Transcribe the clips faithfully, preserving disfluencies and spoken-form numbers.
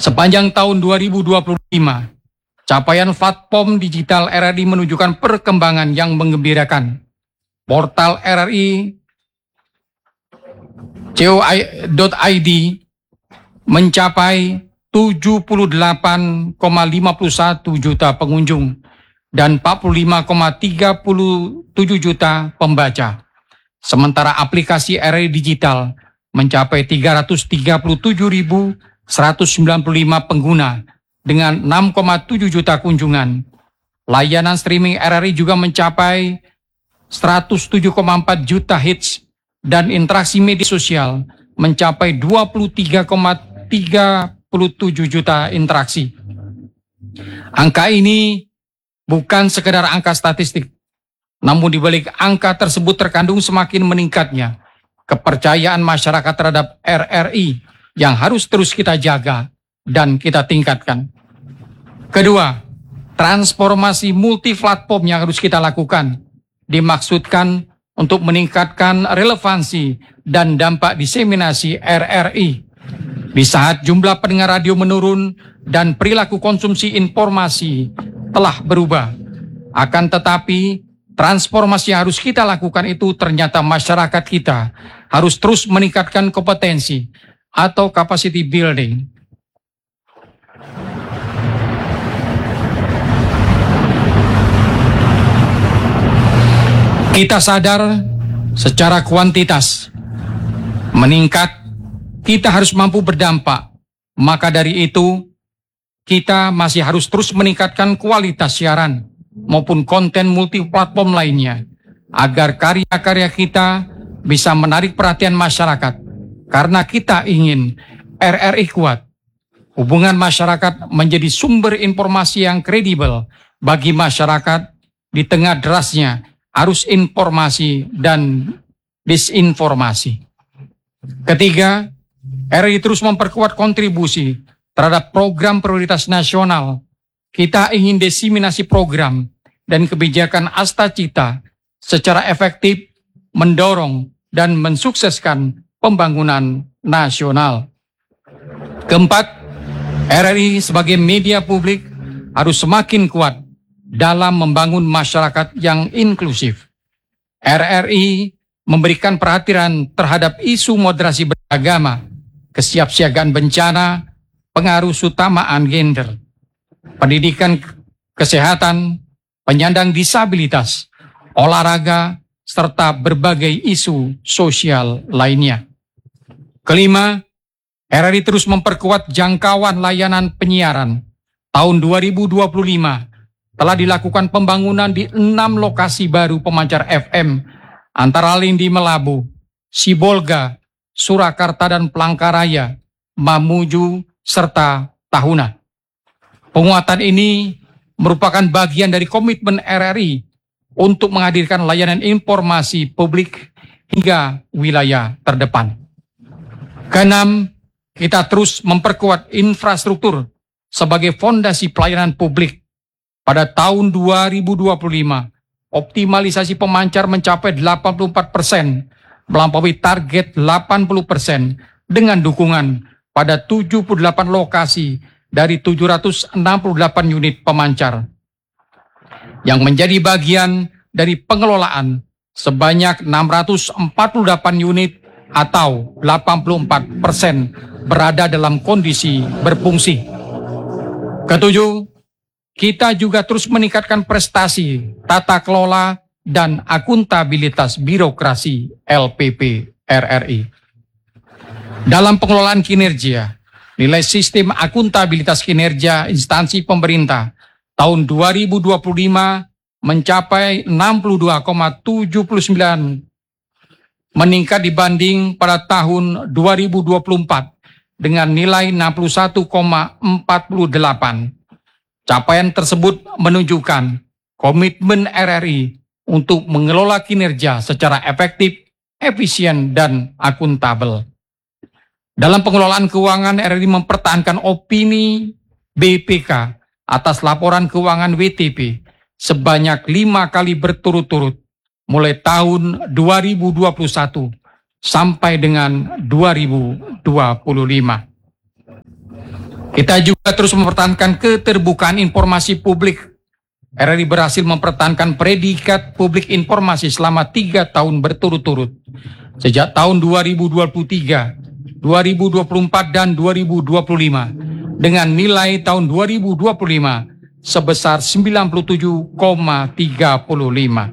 Sepanjang tahun dua ribu dua puluh lima, capaian platform digital R R I menunjukkan perkembangan yang menggembirakan. Portal R R I co titik i d mencapai tujuh puluh delapan koma lima satu juta pengunjung dan empat puluh lima koma tiga tujuh juta pembaca. Sementara aplikasi R R I digital mencapai tiga ratus tiga puluh tujuh ribu seratus sembilan puluh lima pengguna dengan enam koma tujuh juta kunjungan. Layanan streaming R R I juga mencapai seratus tujuh koma empat juta hits dan interaksi media sosial mencapai dua puluh tiga koma tiga tujuh juta interaksi. Angka ini bukan sekedar angka statistik, namun di balik angka tersebut terkandung semakin meningkatnya kepercayaan masyarakat terhadap R R I yang harus terus kita jaga dan kita tingkatkan. Kedua, transformasi multi-platform yang harus kita lakukan dimaksudkan untuk meningkatkan relevansi dan dampak diseminasi R R I. Di saat jumlah pendengar radio menurun dan perilaku konsumsi informasi telah berubah, akan tetapi transformasi yang harus kita lakukan itu ternyata masyarakat kita harus terus meningkatkan kompetensi atau capacity building. Kita sadar secara kuantitas meningkat, kita harus mampu berdampak. Maka dari itu, kita masih harus terus meningkatkan kualitas siaran maupun konten multiplatform lainnya, agar karya-karya kita bisa menarik perhatian masyarakat. Karena kita ingin R R I kuat, hubungan masyarakat menjadi sumber informasi yang kredibel bagi masyarakat di tengah derasnya arus informasi dan disinformasi. Ketiga, R R I terus memperkuat kontribusi terhadap program prioritas nasional. Kita ingin diseminasi program dan kebijakan Astacita secara efektif mendorong dan mensukseskan pembangunan nasional. Keempat, R R I sebagai media publik harus semakin kuat dalam membangun masyarakat yang inklusif. R R I memberikan perhatian terhadap isu moderasi beragama, kesiapsiagaan bencana, pengaruh utamaan gender, pendidikan kesehatan, penyandang disabilitas, olahraga, serta berbagai isu sosial lainnya. Kelima, R R I terus memperkuat jangkauan layanan penyiaran. Tahun dua ribu dua puluh lima telah dilakukan pembangunan di enam lokasi baru pemancar F M, antara lain di Melabu, Sibolga, Surakarta dan Palangkaraya, Mamuju, serta Tahuna. Penguatan ini merupakan bagian dari komitmen R R I untuk menghadirkan layanan informasi publik hingga wilayah terdepan. Keenam, kita terus memperkuat infrastruktur sebagai fondasi pelayanan publik. Pada tahun dua ribu dua puluh lima, optimalisasi pemancar mencapai delapan puluh empat persen, melampaui target delapan puluh persen dengan dukungan pada tujuh puluh delapan lokasi dari tujuh ratus enam puluh delapan unit pemancar. Yang menjadi bagian dari pengelolaan sebanyak enam ratus empat puluh delapan unit atau delapan puluh empat persen berada dalam kondisi berfungsi. Ketujuh, kita juga terus meningkatkan prestasi, tata kelola, dan akuntabilitas birokrasi L P P R R I. Dalam pengelolaan kinerja, nilai sistem akuntabilitas kinerja instansi pemerintah tahun dua ribu dua puluh lima mencapai enam puluh dua koma tujuh sembilan, meningkat dibanding pada tahun dua ribu dua puluh empat dengan nilai enam puluh satu koma empat delapan. Capaian tersebut menunjukkan komitmen R R I untuk mengelola kinerja secara efektif, efisien, dan akuntabel. Dalam pengelolaan keuangan, R R I mempertahankan opini B P K atas laporan keuangan W T P sebanyak lima kali berturut-turut, mulai tahun dua ribu dua puluh satu sampai dengan dua ribu dua puluh lima. Kita juga terus mempertahankan keterbukaan informasi publik. R R I berhasil mempertahankan predikat publik informasi selama tiga tahun berturut-turut. Sejak tahun dua ribu dua puluh tiga, dua ribu dua puluh empat, dan dua ribu dua puluh lima. Dengan nilai tahun dua ribu dua puluh lima sebesar sembilan puluh tujuh koma tiga lima.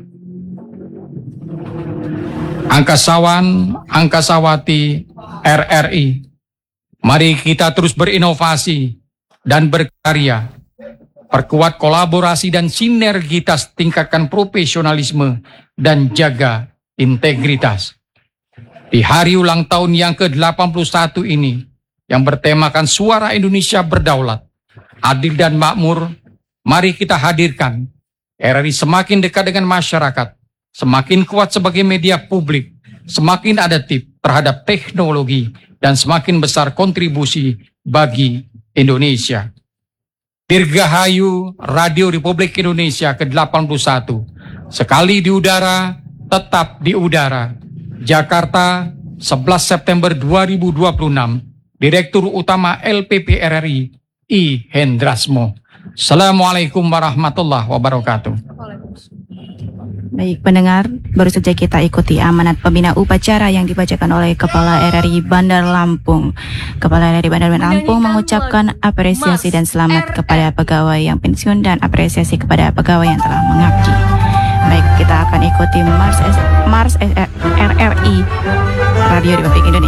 Angkasawan, Angkasawati R R I, mari kita terus berinovasi dan berkarya, perkuat kolaborasi dan sinergitas, tingkatkan profesionalisme dan jaga integritas. Di hari ulang tahun yang ke delapan puluh satu ini, yang bertemakan Suara Indonesia Berdaulat, Adil dan Makmur, mari kita hadirkan R R I semakin dekat dengan masyarakat, semakin kuat sebagai media publik, semakin adaptif terhadap teknologi, dan semakin besar kontribusi bagi Indonesia. Dirgahayu Radio Republik Indonesia ke delapan puluh satu. Sekali di udara, tetap di udara. Jakarta, sebelas September dua ribu dua puluh enam. Direktur Utama L P P R R I, I. Hendrasmo. Assalamualaikum warahmatullahi wabarakatuh. Baik pendengar, baru saja kita ikuti amanat pembina upacara yang dibacakan oleh Kepala R R I Bandar Lampung. Kepala R R I Bandar Lampung mengucapkan apresiasi dan selamat kepada pegawai yang pensiun dan apresiasi kepada pegawai yang telah mengabdi. Baik, kita akan ikuti Mars, Mars R R I Radio Republik Indonesia.